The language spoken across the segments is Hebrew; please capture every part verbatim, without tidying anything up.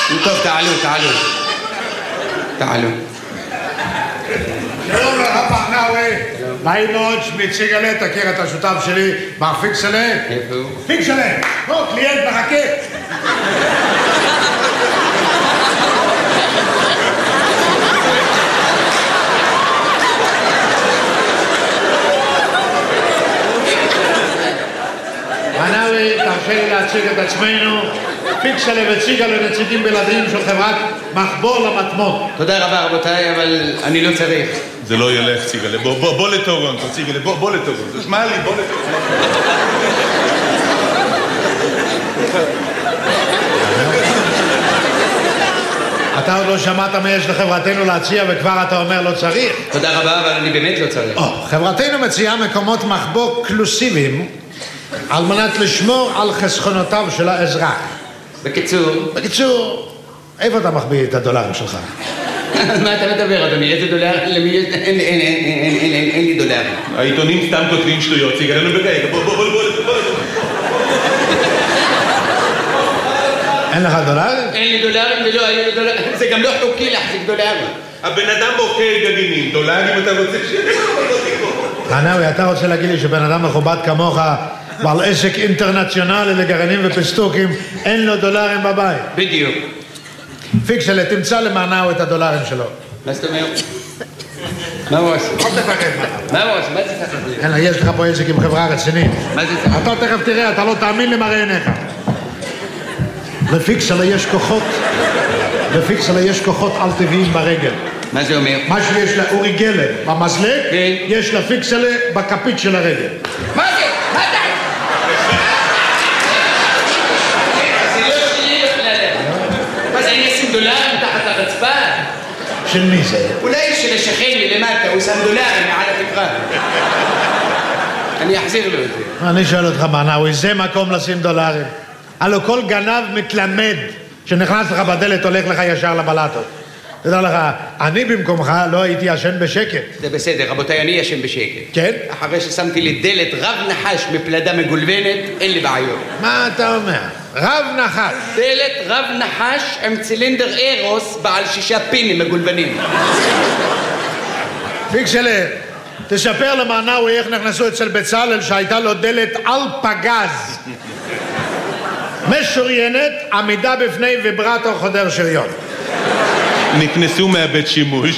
טוב, תעלו, תעלו. תעלו. שלום לך פחנאווי. נעים מאוד, שמי ציגלה, תכיר את השותף שלי, מר פיקסלה. איפה הוא? פיקסלה, בוא, קליינט מחכה. פחנאווי, תרשה לי להציג את עצמנו. פיקסלה וציגלה נציגים בלעדיים של חברת מחבור למטמון. תודה רבה רבותיי, אבל אני לא צריך. זה לא ילך, ציגלה. בוא, בוא, בוא לטורונטו, ציגלה, בוא, בוא לטורונטו. שמע לי, בוא לטורונטו. אתה עוד לא שמעת מה יש לחברתנו להציע וכבר אתה אומר לא צריך? תודה רבה, אבל אני באמת לא צריך. או, חברתנו מציעה מקומות מחבוא קלוסיביים על מנת לשמור על חסכונותיו של האזרח. בקיצור... בקיצור, איפה אתה מחביא את הדולרים שלך? מה אתה מדבר, אדוני? איזה דולר? למי יש... אין לי דולר. העיתונים סתם כותבים שטויות, ציגלה, נו בגלל, בוא, בוא, בוא, בוא. אין לך דולרים? אין לי דולרים ולא היו לי דולרים. זה גם לא חוקי להחזיק דולרים. הבן אדם מוכר גרעינים, דולרים אתה רוצה ש... פחנאווי, אתה רוצה להגיד לי שבן אדם מכובד כמוך בעל עסק אינטרנציונלי לגרעינים ופסטוקים אין לו דולרים בבית? בדיוק. פיקסלה, תמצא למענאו את הדולרים שלו. מה זאת אומרת? מה הוא עושה? אל תפחד מה. מה הוא עושה? מה זה תחת? אלא, יש לך פה עסק עם חברה רצינית. מה זה תחת? אתה תכף תראה, אתה לא תאמין למראה עיניך. לפיקסלה יש כוחות, לפיקסלה יש כוחות על טבעיים ברגל. מה זה אומר? מה שיש לאורי גלר במזלג, כן. יש לפיקסלה בכפית של הרגל. מה זה? מה זה? זה לא שלי בכלל. מה זה, אני אשים דולרים תחת הרצפה? של מי זה? אולי של השכן מלמטה, הוא שם דולרים מעל התקרה. אני אחזיר לו את זה. אני שואל אותך, מענאווי, זה מקום לשים דולרים? הלו כל גנב מתלמד שנכנס לך בדלת הולך לך ישר לבלטות. תדע לך, אני במקומך לא הייתי ישן בשקט. זה בסדר, רבותיי, אני ישן בשקט. כן? אחרי ששמתי לי דלת רב נחש מפלדה מגולבנת, אין לי בעיות. מה אתה אומר? רב נחש. דלת רב נחש עם צילינדר אירוס בעל שישה פינים מגולבנים. פיקסלה, תספר למענאווי איך נכנסו אצל בצלאל שהייתה לו דלת על פגז. משוריינת, עמידה בפני ויברטור חודר שריון. נכנסו מהבית שימוש.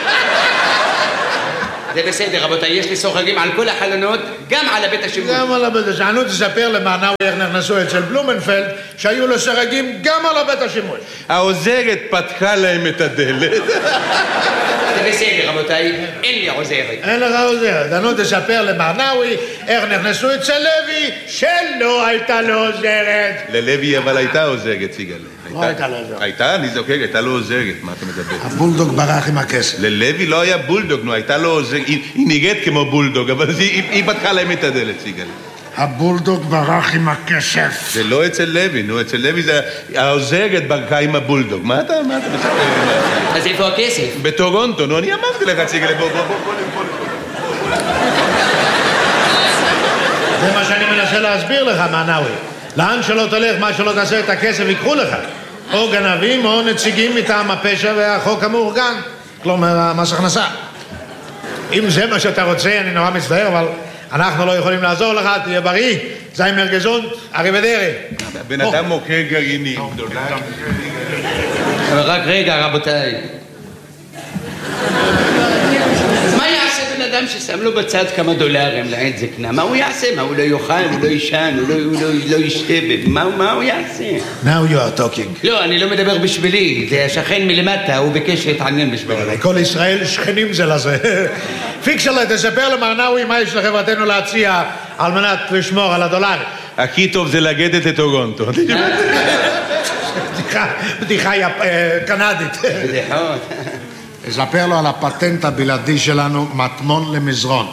זה בסדר, רבותיי, יש לי סורגים על כל החלונות, גם על הבית השימוש. גם על הבית השימוש. אני תספר למענאווי איך נכנסו אצל בלומנפלד, שהיו לו סורגים גם על הבית השימוש. העוזרת פתחה להם את הדלת. זה בסדר, רבותיי, אין לי עוזרת. אין לך עוזרת. אני תספר למענאווי איך נכנסו אצל לוי, שלא הייתה לו עוזרת. ללוי אבל הייתה עוזרת, ציגלה. לא הייתה לו עוזרת. הייתה? אני זוכר, הייתה לו עוזרת, מה אתה מדבר? הבולדוג ברח עם הכסף. ללוי לא היה בולדוג, נו, הייתה לו עוזרת, היא נראית כמו בולדוג, אבל היא פתחה להם את הדלת, ציגלה. הבולדוג ברח עם הכסף. זה לא אצל לוי, נו, אצל לוי זה העוזרת ברכה עם הבולדוג. מה אתה, מה אתה מספר? אז איפה הכסף? בטורונטו, נו, אני אמרתי לך, ציגלה, בוא, בוא, בוא, בוא, בוא. זה מה שאני מנסה להסביר לך, מענאווי. לאן שלא תלך, מה שלא תעשה את הכסף, ייקחו לך. או גנבים או נציגים מטעם הפשע והחוק המאורגן. כלומר, מס הכנסה. אם זה מה שאתה רוצה, אני נורא מצטער, אבל אנחנו לא יכולים לעזור לך, תהיה בריא. זיימר גזונט, אריבדרי. בן אדם מוכר גרעינים. אבל רק רגע, רבותיי. מה יעשה בן אדם ששם לו בצד כמה דולרים לעת זקנה? מה הוא יעשה? מה, הוא לא יאכל, הוא לא ישן, הוא לא ישתה? מה הוא יעשה? Now you are talking. לא, אני לא מדבר בשבילי. זה השכן מלמטה, הוא ביקש להתעניין בשבילי. כל ישראל שכנים זה לזה. פיקסלה, תספר למענאווי מה יש לחברתנו להציע על מנת לשמור על הדולר. הכי טוב זה לגדת לטורונטו. בדיחה קנדית. בדיחות. תספר לו על הפטנט הבלעדי שלנו, מטמון למזרון.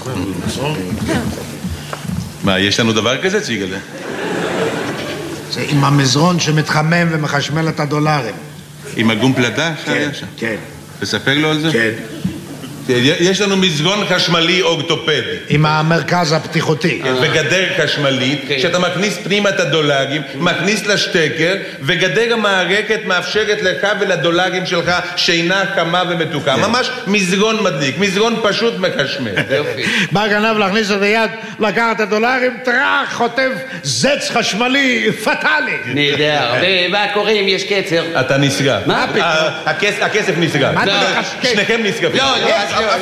מה, יש לנו דבר כזה, ציגלה? זה עם המזרון שמתחמם ומחשמל את הדולרים. עם הגום פלדה? כן, כן. תספר לו על זה? כן. יש לנו מזגון חשמלי אורתופדי. עם המרכז הפתיחותי. וגדר חשמלית, שאתה מכניס פנימה את הדולרים, מכניס לשטקר, וגדר המערכת מאפשרת לך ולדולרים שלך שינה חמה ומתוקה. ממש מזגון מדליק, מזגון פשוט מחשמל. בא גנב להכניס את היד, לקחת את הדולרים, טרח, חוטף זץ חשמלי פטאלי. נהדר. ומה קורה אם יש קצר? אתה נסגר. מה פתאום? הכסף נסגר. מה אתה מקשקש? שניכם נסגרים. לא, לא,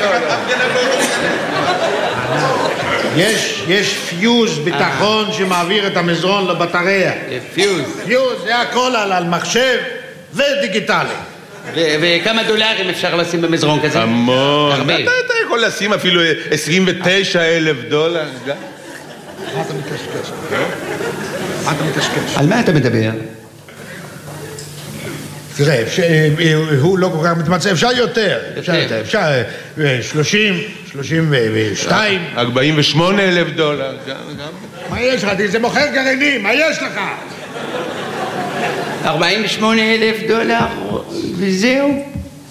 יש, יש פיוז ביטחון שמעביר את המזרון לבטריה. פיוז. פיוז, זה הכל על, על מחשב ודיגיטלי. וכמה דולרים אפשר לשים במזרון כזה? המון. הרבה. אתה, אתה יכול לשים אפילו עשרים ותשעה אלף דולר. מה אתה מתקשקש? מה אתה מתקשקש? על מה אתה מדבר? תראה, הוא לא כל כך מתמצא, אפשר יותר, אפשר יותר, אפשר שלושים, שלושים ושתיים. ארבעים ושמונה אלף דולר. מה יש לך? זה מוכר גרעינים, מה יש לך? ארבעים ושמונה אלף דולר, וזהו.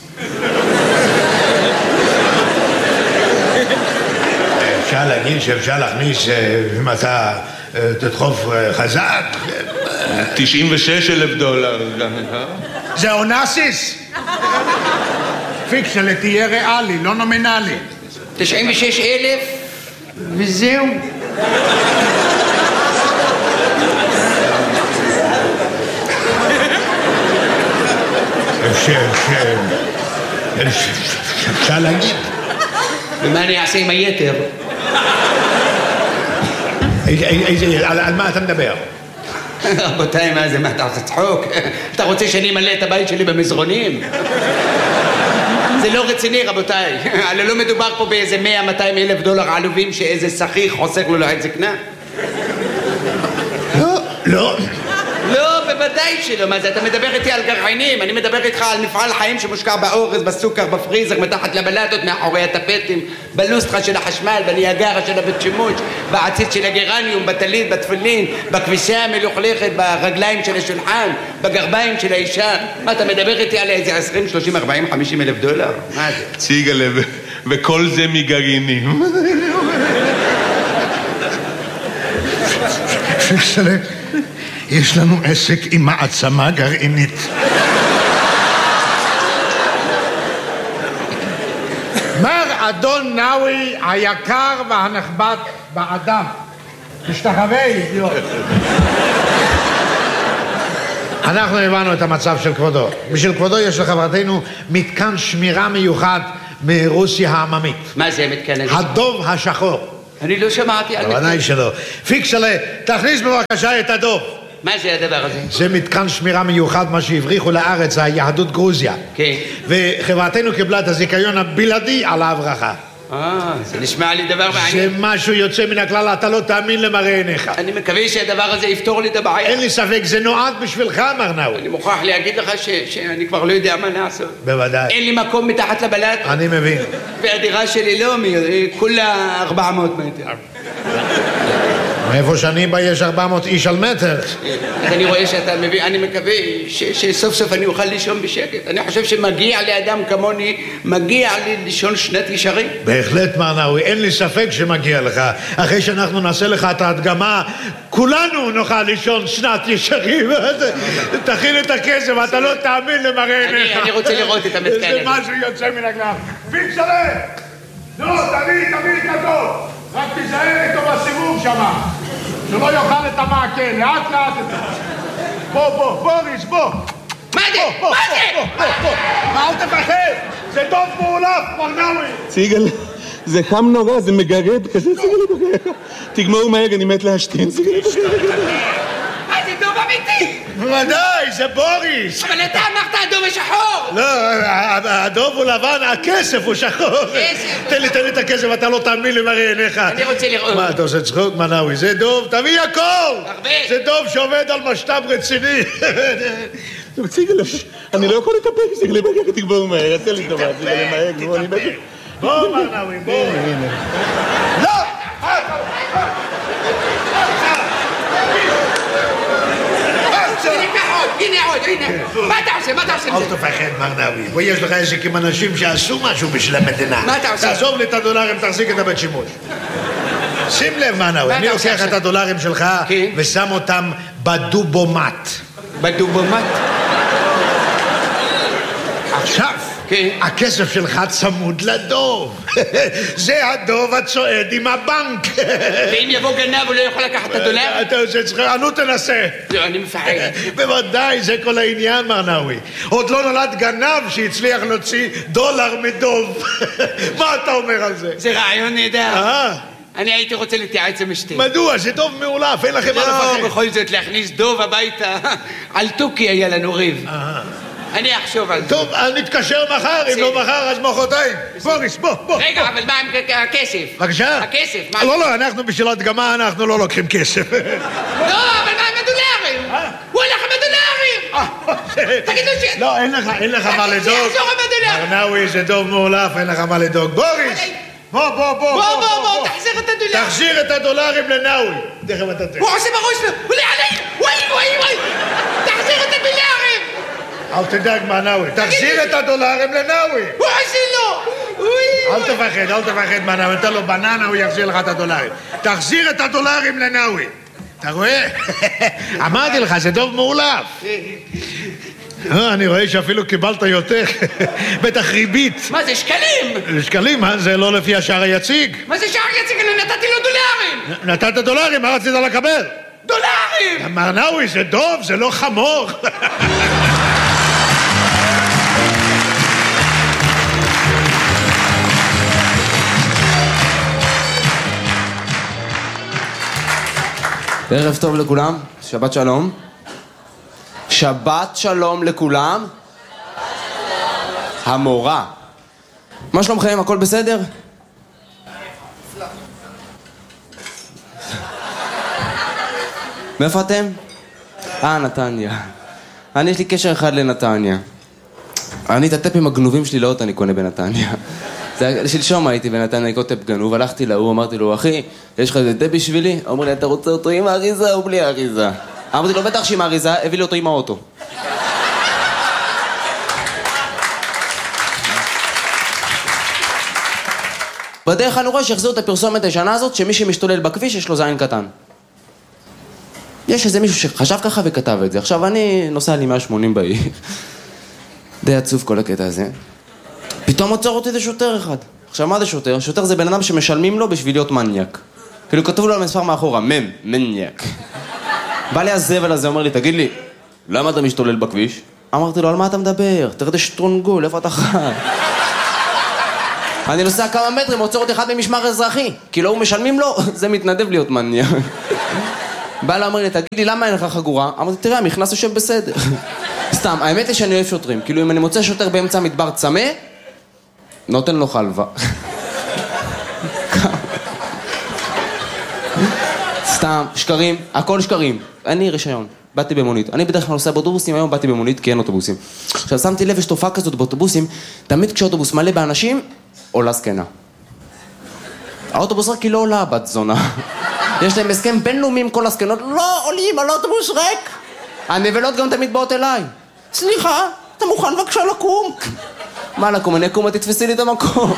אפשר להגיד שאפשר להכניס, אם אתה תדחוף חזק. תשעים ושש אלף דולר. זה אונסיס? פיקשלה תהיה ריאלי, לא נומינלי. תשעים ושש אלף, וזהו. אפשר להגיד. ומה אני אעשה עם היתר? על מה אתה מדבר? רבותיי, מה זה? מה, אתה רוצה צחוק? אתה רוצה שאני אמלא את הבית שלי במזרונים? זה לא רציני, רבותיי. הרי לא מדובר פה באיזה מאה מאתיים אלף דולר עלובים שאיזה שכיח חוסך לו לעת זקנה. לא, לא. לא, בוודאי שלא. מה זה? אתה מדבר איתי על גרעינים, אני מדבר איתך על מפעל חיים שמושקע באורז, בסוכר, בפריזר, מתחת לבלטות, מאחורי הטפטים, בלוסטרה של החשמל, בניאגרה של הבית שימוש, בעציץ של הגרניום, בטלית, בתפילין, בכביסה המלוכלכת, ברגליים של השולחן, בגרביים של האישה. מה, אתה מדבר איתי על איזה עשרים, שלושים, ארבעים, חמישים אלף דולר? מה זה? ציגלה, וכל זה מגרעינים. פיקסלה, יש לנו עסק עם מעצמה גרעינית. מר אדון נאווי היקר והנכבד באדם. תשתחווה, אידיוט. אנחנו הבנו את המצב של כבודו. בשביל כבודו יש לחברתנו מתקן שמירה מיוחד מרוסיה העממית. מה זה מתקן הזה? הדוב השחור. אני לא שמעתי על מתקן. בוודאי שלא. פיקסלה, תכניס בבקשה את הדוב. מה זה הדבר הזה? זה מתקן שמירה מיוחד, מה שהבריחו לארץ, היהדות גרוזיה. כן. וחברתנו קיבלה את הזיכיון הבלעדי על ההברחה. אה, זה נשמע לי דבר מעניין. שמשהו יוצא מן הכלל, אתה לא תאמין למראה עיניך. אני מקווה שהדבר הזה יפתור לי את הבעיה. אין לי ספק, זה נועד בשבילך, מר נאווי. אני מוכרח להגיד לך ש- שאני כבר לא יודע מה לעשות. בוודאי. אין לי מקום מתחת לבלט. אני מבין. והדירה שלי לא, מ- כולה ארבע מאות מטר. מאיפה שאני בא יש ארבע מאות איש על מטר. אז אני רואה שאתה מבין, אני מקווה ש- שסוף סוף אני אוכל לישון בשקט. אני חושב שמגיע לאדם כמוני, מגיע לי לישון שנת ישרים. בהחלט, מר נאווי, אין לי ספק שמגיע לך. אחרי שאנחנו נעשה לך את ההדגמה, כולנו נוכל לישון שנת ישרים. תכין את הכסף, אתה לא תאמין למראה עיניך. אני רוצה לראות את המתקן הזה. זה משהו יוצא מן הכלל. פיקסלה! לא, תביא, תביא את הדוב. רק תיזהר איתו בסיבוב שמה. שלא יאכל את המעקה, לאט לאט. בוא, בוא, בוריס, בוא. מה זה? מה זה? מה, אל תפחד? זה דוב מעולף, מר נאווי. ציגל, זה חם נורא, זה מגרד, כזה ציגל בחייך. תגמור מהר, אני מת להשתין, ציגל בחייך. מה זה דוב אמיתי? בוודאי, זה בוריס. אבל אתה אמרת הדוב השחור. לא, הדוב הוא לבן, הכסף הוא שחור. כסף. תן לי, תן לי את הכסף, אתה לא תאמין למראה עיניך. אני רוצה לראות. מה, אתה עושה צחוק, מנאווי? זה דוב, תביא הכל! הרבה. זה דוב שעובד על משת"פ רציני. ציגל, אני לא יכול להתאפק, ציגל בחייך, תגמור מהר, עשה לי טובה, ציגל מהר, כמו אני מת. בוא, מנאווי, בוא. לא! הנה עוד, הנה. מה אתה עושה? מה אתה עושה? אל תפחד, מר נאווי. בואי, יש לך עסק עם אנשים שעשו משהו בשביל המדינה. מה אתה עושה? תעזוב לי את הדולרים, תחזיק את הבית שימוש. שים לב, מר נאווי, אני לוקח את הדולרים שלך ושם אותם בדובומט. בדובומט? עכשיו, הכסף שלך צמוד לדוב. זה הדוב הצועד עם הבנק. ואם יבוא גנב הוא לא יכול לקחת את הדולר? אתה עושה צריך, נו תנסה. לא, אני מפחד. בוודאי, זה כל העניין, מר נאווי. עוד לא נולד גנב שהצליח להוציא דולר מדוב. מה אתה אומר על זה? זה רעיון נהדר. אה? אני הייתי רוצה להתייעץ עם אשתי. מדוע? זה דוב מעולף, אין לכם מה לפחד. לא, בכל זאת להכניס דוב הביתה. על תוכי היה לנו ריב. אני אחשוב על זה. טוב, נתקשר מחר, אם לא מחר אז מחרתיים. בוריס, בוא, בוא. רגע, אבל מה עם הכסף? בבקשה? הכסף, מה? לא, לא, אנחנו בשביל הדגמה, אנחנו לא לוקחים כסף. לא, אבל מה עם הדולרים? הוא הלך עם הדולרים! תגידו ש... לא, אין לך, אין לך מה לדאוג. שיחזור עם הדולרים! מר נאווי, זה דוב מעולף, אין לך מה לדאוג. בוריס! בוא, בוא, בוא, בוא, בוא, בוא, תחזיר את הדולרים. תחזיר את הדולרים לנאווי. תכף אתה תראה. הוא עושה בראש לו, הוא עולה עלי! וואי, וואי, וואי! תחזיר את הדולרים! אל תדאג, מר נאווי. תחזיר את הדולרים לנאווי. הוא עושה לו! אל תפחד, אל תפחד, מר נאווי. נתן לו בננה, הוא יחזיר לך את הדולרים. תחזיר את הדולרים לנאווי. אתה רואה? אמרתי לך, זה דוב מעולף. אני רואה שאפילו קיבלת יותר. בטח ריבית. מה זה, שקלים? שקלים, מה? זה לא לפי השער היציג. מה זה שער יציג? אני נתתי לו דולרים! נתת דולרים, מה רצית לקבל? דולרים! מר נאווי, זה דוב, זה לא חמור. ערב טוב לכולם, שבת שלום. שבת שלום לכולם. המורה. מה שלומכם? הכל בסדר? מאיפה אתם? אה, נתניה. אני יש לי קשר אחד לנתניה. אני את הטפים הגנובים שלי לאוטו אני קונה בנתניה. שלשום הייתי בנתניה, אני קוטפ גנוב, הלכתי להוא, אמרתי לו, אחי, יש לך איזה תה בשבילי? אמר לי, אתה רוצה אותו עם האריזה או בלי האריזה? אמרתי לו, בטח שעם האריזה, הביא לי אותו עם האוטו. בדרך אני רואה שיחזירו את הפרסומת הישנה הזאת, שמי שמשתולל בכביש יש לו זין קטן. יש איזה מישהו שחשב ככה וכתב את זה. עכשיו אני נוסע לי מאה ושמונים בעיר. די עצוב כל הקטע הזה. פתאום עוצר אותי זה שוטר אחד. עכשיו מה זה שוטר? שוטר זה בן אדם שמשלמים לו בשביל להיות מניאק. כאילו כתוב לו על מספר מאחורה, מם, מניאק. בא לי הזבל הזה, אומר לי, תגיד לי, למה אתה משתולל בכביש? אמרתי לו, על מה אתה מדבר? תראה את השטרונגול, איפה אתה חי? אני נוסע כמה מטרים, עוצר אותי אחד ממשמר אזרחי. כאילו הוא משלמים לו, זה מתנדב להיות מניאק. בא לו, אומר לי, תגיד לי, למה אין לך חגורה? אמרתי, תראה, המכנס יושב בסדר. סתם, האמת היא שאני אוהב שוטרים. כאילו אם אני מוצא שוטר באמצע מדבר צמא, נותן לו חלבה. סתם, שקרים, הכל שקרים. אני רישיון, באתי במונית. אני בדרך כלל נוסע באוטובוסים, היום באתי במונית כי אין אוטובוסים. עכשיו, שמתי לב, יש תופעה כזאת באוטובוסים, תמיד כשאוטובוס מלא באנשים, עולה זקנה. האוטובוס רק כי לא עולה בת זונה. יש להם הסכם בינלאומי עם כל הזקנות, לא עולים על אוטובוס ריק. הנבלות גם תמיד באות אליי. סליחה, אתה מוכן בבקשה לקום? מה לקום? אני אקום, תתפסי לי את המקום.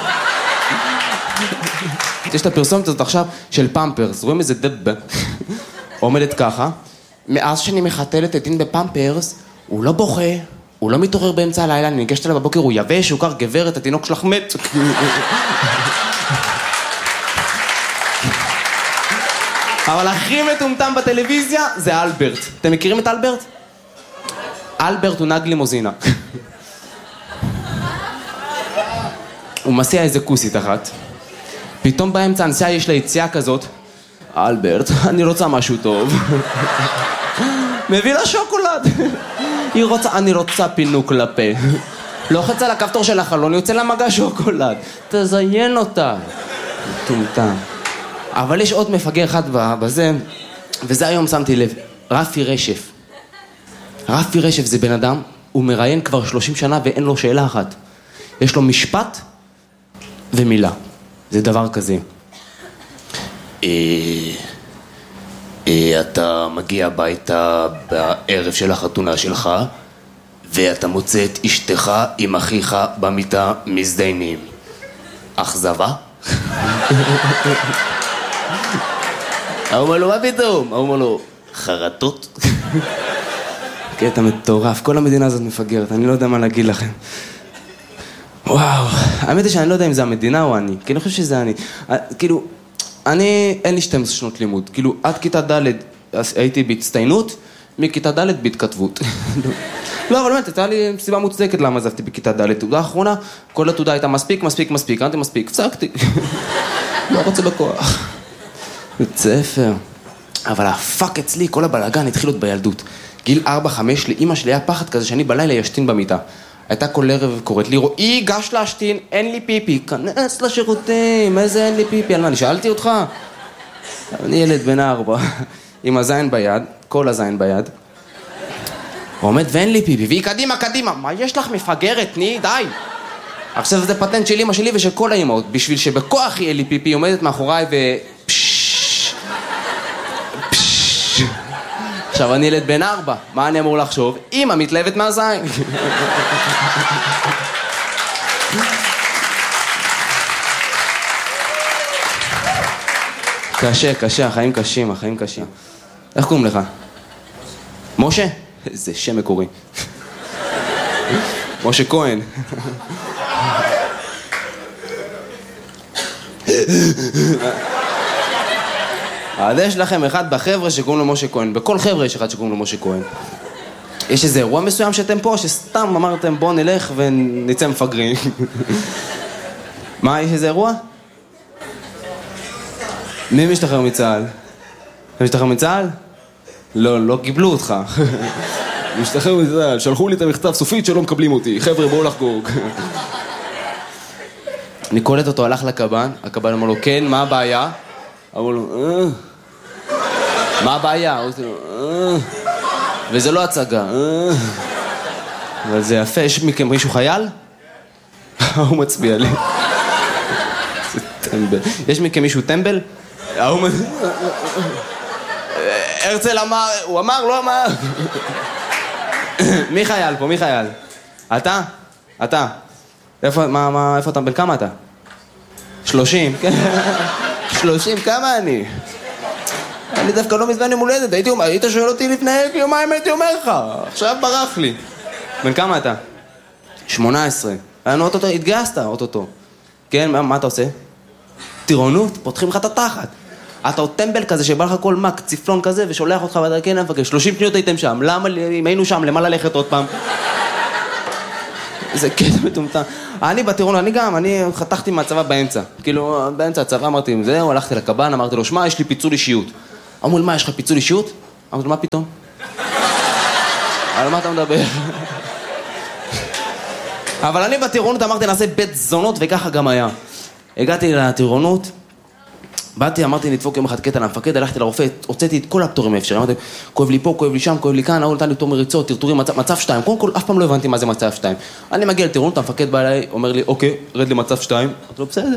יש את הפרסומת הזאת עכשיו של פמפרס, רואים איזה דבה? עומדת ככה, מאז שאני מחתלת את דין בפמפרס, הוא לא בוכה, הוא לא מתעורר באמצע הלילה, אני ניגשת אליו בבוקר, הוא יבש, הוא קר גברת, התינוק שלך מת. אבל הכי מטומטם בטלוויזיה זה אלברט. אתם מכירים את אלברט? אלברט הוא נהג לימוזינה. הוא מסיע איזה כוסית אחת. פתאום באמצע הנסיעה יש לה יציאה כזאת. אלברט, אני רוצה משהו טוב. מביא לה שוקולד. היא רוצה, אני רוצה פינוק לפה. לוחץ על הכפתור של החלון, יוצא לה מגע שוקולד. תזיין אותה. מטומטם. אבל יש עוד מפגר אחד בזה, וזה היום שמתי לב, רפי רשף. רפי רשף זה בן אדם, הוא מראיין כבר שלושים שנה ואין לו שאלה אחת. יש לו משפט ומילה. זה דבר כזה. אתה מגיע הביתה בערב של החתונה שלך, ואתה מוצא את אשתך עם אחיך במיטה מזדיינים. אכזבה? הוא אומר לו, מה פתאום? הוא אומר לו, חרטות? קטע מטורף, כל המדינה הזאת מפגרת, אני לא יודע מה להגיד לכם. וואו, האמת היא שאני לא יודע אם זה המדינה או אני, כי אני חושב שזה אני. כאילו, אני, אין לי שתים עשרה שנות לימוד, כאילו, עד כיתה ד' הייתי בהצטיינות, מכיתה ד' בהתכתבות. לא, אבל באמת, הייתה לי סיבה מוצדקת למה עזבתי בכיתה ד'. תעודה האחרונה, כל התעודה הייתה מספיק, מספיק, מספיק, אמרתי מספיק, הפסקתי. לא רוצה בכוח. בית ספר. אבל הפאק אצלי, כל הבלגן התחיל עוד בילדות. גיל ארבע חמש, לאמא שלי היה פחד כזה שאני בלילה ישתין במיטה. הייתה כל ערב קוראת לי, רואי, גש להשתין, אין לי פיפי, כנס לשירותים, איזה אין לי פיפי, על מה, אני שאלתי אותך? אני ילד בן ארבע, עם הזין ביד, כל הזין ביד. הוא עומד ואין לי פיפי, והיא קדימה, קדימה, מה יש לך מפגרת, תני, די. עכשיו זה פטנט של אמא שלי ושל כל האמאות, בשביל שבכוח יהיה לי פיפי, היא עומדת מאחוריי ו... פששש, פששש. עכשיו אני ילד בן ארבע, מה אני אמור לחשוב? אמא מתלהבת מהזין. קשה, קשה, החיים קשים, החיים קשים. איך קוראים לך? משה? איזה שם מקורי. משה כהן. אז יש לכם אחד בחבר'ה שקוראים לו משה כהן. בכל חבר'ה יש אחד שקוראים לו משה כהן. יש איזה אירוע מסוים שאתם פה, שסתם אמרתם בוא נלך ונצא מפגרים. מה, יש איזה אירוע? מי משתחרר מצה"ל? מי משתחרר מצה"ל? לא, לא קיבלו אותך. משתחרר מצה"ל, שלחו לי את המכתב סופית שלא מקבלים אותי. חבר'ה, בואו לחגוג. אני קולט אותו, הלך לקב"ן, הקב"ן אמר לו, כן, מה הבעיה? אמר לו, אה... מה הבעיה? הוא אמר לו, אה... וזה לא הצגה, אה... אבל זה יפה, יש מכם מישהו חייל? הוא מצביע לי. זה טמבל. יש מכם מישהו טמבל? הוא מצביע... הרצל אמר, הוא אמר, לא אמר. מי חייל פה? מי חייל? אתה? אתה? איפה, מה, מה, איפה אתה? בן כמה אתה? שלושים? שלושים, כמה אני? אני דווקא לא מזמן יום הולדת, הייתי אומר, היית שואל אותי לפני יומיים, הייתי אומר לך, עכשיו ברח לי. בן כמה אתה? שמונה עשרה. היינו אוטוטו, התגייסת אוטוטו. כן, מה, מה אתה עושה? טירונות, פותחים לך את התחת. אתה עוד טמבל כזה שבא לך כל מק, ציפלון כזה, ושולח אותך ואתה כן נפגש. שלושים שניות הייתם שם, למה, אם היינו שם, למה ללכת עוד פעם? זה קטע מטומטם. אני בטירון, אני גם, אני חתכתי מהצבא באמצע. כאילו, באמצע הצבא אמרתי, זהו, הלכתי לקב"ן, אמרתי לו, שמע, יש לי פיצול אישיות. אמרו לי, מה, יש לך פיצול אישיות? אמרתי לו, מה פתאום? על מה אתה מדבר? אבל אני בטירונות אמרתי, נעשה בית זונות, וככה גם היה. הגעתי לטירונות, באתי, אמרתי, נדפוק יום אחד קטע למפקד, הלכתי לרופא, הוצאתי את כל הפטורים האפשריים, אמרתי, כואב לי פה, כואב לי שם, כואב לי כאן, ההוא נתן לי פטור מריצות, טרטורים, מצב, מצב שתיים, קודם כל, אף פעם לא הבנתי מה זה מצב שתיים. אני מגיע לטירונות, המפקד בא אליי, אומר לי, אוקיי, רד לי מצב שתיים, אמרתי לו, בסדר.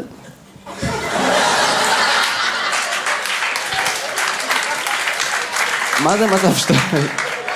מה זה מצב שתיים?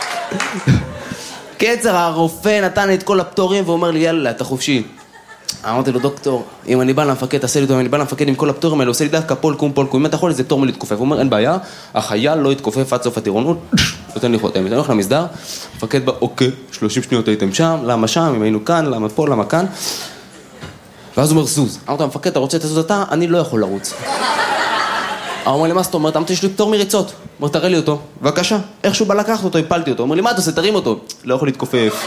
קצר, הרופא נתן לי את כל הפטורים, ואומר לי, יאללה, אתה חופשי. אמרתי לו, דוקטור, אם אני בא למפקד, תעשה לי אותו, אם אני בא למפקד עם כל הפטורים האלה, עושה לי דווקא פול קום, פול קום, אם אתה יכול, זה תור מלהתכופף. הוא אומר, אין בעיה, החייל לא יתכופף עד סוף הטירונות, נותן לי חותם. אני הולך למסדר, מפקד בא, אוקיי, שלושים שניות הייתם שם, למה שם, אם היינו כאן, למה פה, למה כאן. ואז הוא אומר, זוז. אמרתי, המפקד, אתה רוצה לזוז אתה? אני לא יכול לרוץ. הוא אומר לי, מה זאת אומרת? אמרתי, יש לי פטור מריצות. אומר, תראה לי אותו. בבקשה. איכשהו בא לקחת אותו, הפלתי אותו. אומר לי, מה אתה עושה? תרים אותו. לא יכול להתכופף.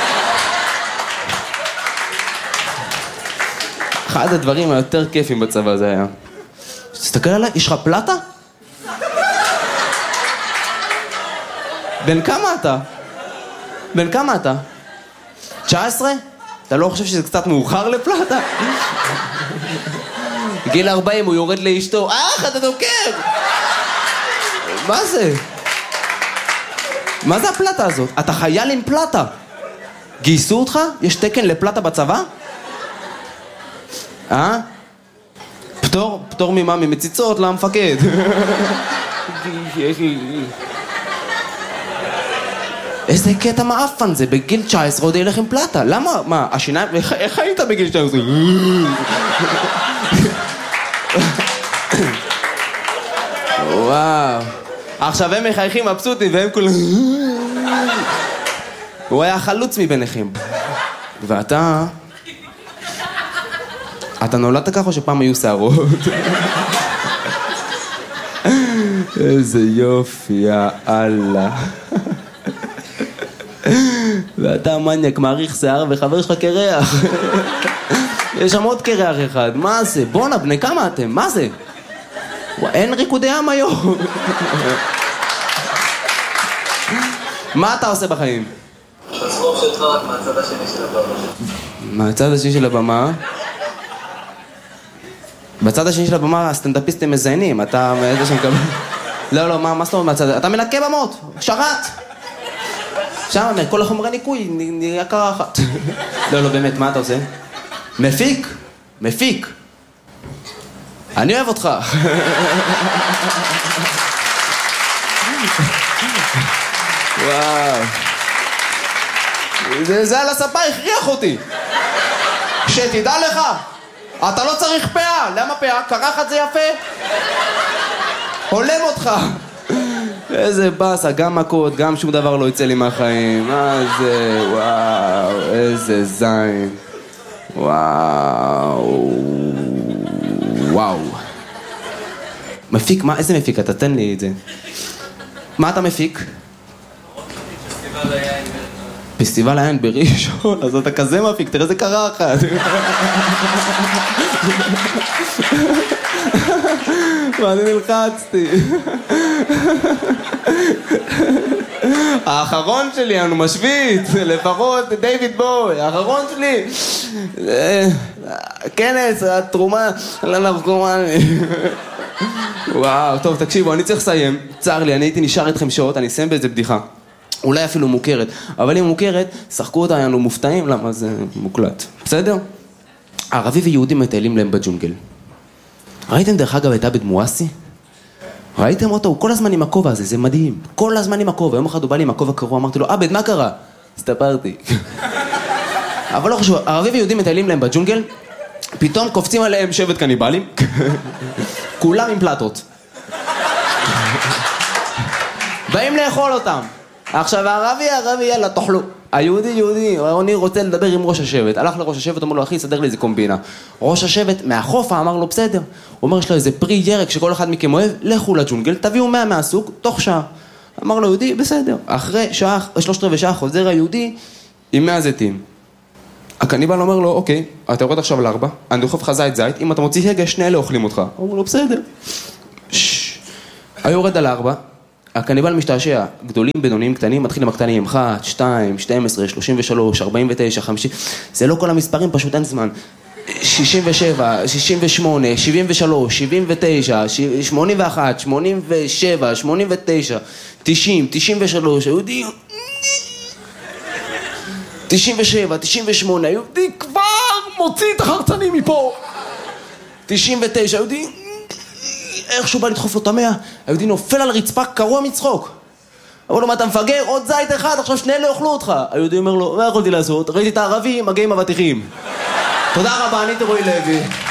אחד הדברים היותר כיפים בצבא זה היה. תסתכל עליי, יש לך פלטה? בן כמה אתה? בן כמה אתה? תשע עשרה? אתה לא חושב שזה קצת מאוחר לפלטה? גיל ארבעים הוא יורד לאשתו, אך, אתה דוקר! מה זה? מה זה הפלטה הזאת? אתה חייל עם פלטה. גייסו אותך? יש תקן לפלטה בצבא? אה? פטור? פטור ממה? ממציצות למפקד. איזה קטע מאפן זה, בגיל תשע עשרה עוד ילך עם פלטה. למה? מה, השיניים... איך היית בגיל תשע עשרה? וואו. עכשיו הם מחייכים מבסוטים והם כולם... הוא היה חלוץ מביניכם. ואתה... אתה נולדת ככה או שפעם היו שערות? איזה יופי, יאללה. ואתה מניאק, מעריך שיער וחבר שלך קרח. יש שם עוד קרח אחד, מה זה? בונה, בני כמה אתם? מה זה? אין ריקודי עם היום. מה אתה עושה בחיים? הסרוף שלך רק מהצד השני של הבמה. מהצד השני של הבמה? בצד השני של הבמה הסטנדאפיסטים מזיינים, אתה... לא, לא, מה זאת אומרת מהצד... אתה מנקה במות, שרת! שם, כל החומרי ניקוי, נהיה קרחת. לא, לא, באמת, מה אתה עושה? מפיק? מפיק. אני אוהב אותך. וואו. זה, זה על הספה הכריח אותי. שתדע לך, אתה לא צריך פאה. למה פאה? קרחת זה יפה. הולם אותך. איזה בסה, גם מכות, גם שום דבר לא יצא לי מהחיים. מה זה, וואו, איזה זין. וואו. וואו. מפיק, מה, איזה מפיק? אתה תן לי את זה. מה אתה מפיק? פסטיבל היין. פסטיבל היין בראשון, אז אתה כזה מפיק, תראה איזה קרחת. מה, אני נלחצתי. האחרון שלי, אני משוויץ, לפחות דיוויד בואי, האחרון שלי. כנס, התרומה לנרקומני. וואו, טוב, תקשיבו, אני צריך לסיים. צר לי, אני הייתי נשאר איתכם שעות, אני אסיים באיזה בדיחה. אולי אפילו מוכרת, אבל אם מוכרת, שחקו אותה, היינו מופתעים, למה זה מוקלט. בסדר? ערבי ויהודים מטיילים להם בג'ונגל. ראיתם דרך אגב את עבד מואסי? ראיתם אותו? הוא כל הזמן עם הכובע הזה, זה מדהים. כל הזמן עם הכובע. יום אחד הוא בא לי עם הכובע קרוע, אמרתי לו, עבד, מה קרה? הסתפרתי. אבל לא חשוב, ערבי ויהודים מטיילים להם בג'ונגל, פתאום קופצים עליהם שבט קניבלים, כולם עם פלטות. באים לאכול אותם. עכשיו, הערבי, הערבי, יאללה, תאכלו. היהודי, יהודי, אני רוצה לדבר עם ראש השבט. הלך לראש השבט, אמר לו, אחי, סדר לי איזה קומבינה. ראש השבט, מהחופה, אמר לו, בסדר. הוא אומר, יש לו איזה פרי ירק שכל אחד מכם אוהב, לכו לג'ונגל, תביאו מאה מהסוג, תוך שעה. אמר לו, יהודי, בסדר. אחרי שעה, שלושת רבעי שעה, חוזר היהודי עם מאה זיתים. הקניבל אומר לו, אוקיי, אתה יורד עכשיו לארבע, אני דוחף לך זית זית, אם אתה מוציא הגה, שני אלה אוכלים אותך. הוא אומר לו, בסדר. הוא יורד על ארבע, הקניבל משתעשע, גדולים, בינוניים, קטנים, מתחיל עם הקטנים, אחת, שתיים, שתים עשרה, שלושים ושלוש, ארבעים ותשע, חמישים, זה לא כל המספרים, פשוט אין זמן. שישים ושבע, שישים ושמונה, שבעים ושלוש, שבעים ותשע, שמונים ואחת, שמונים ושבע, שמונים ותשע, תשעים, תשעים ושלוש, היהודי... תשעים ושבע, תשעים ושמונה, היהודי כבר מוציא את החרצנים מפה. תשעים ותשע, היהודי... איכשהו בא לדחוף לו את המאה, היהודי נופל על רצפה קרוע מצחוק. אמרו לו, מה אתה מפגר? עוד זית אחד, עכשיו שני אלה יאכלו אותך. היהודי אומר לו, מה יכולתי לעשות? ראיתי את הערבים, מגיעים אבטיחים. תודה רבה, אני תרועי לוי.